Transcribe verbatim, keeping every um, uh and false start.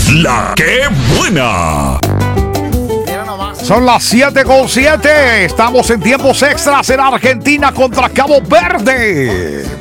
La que buena. Son las siete con siete. Estamos en tiempos extras en Argentina contra Cabo Verde.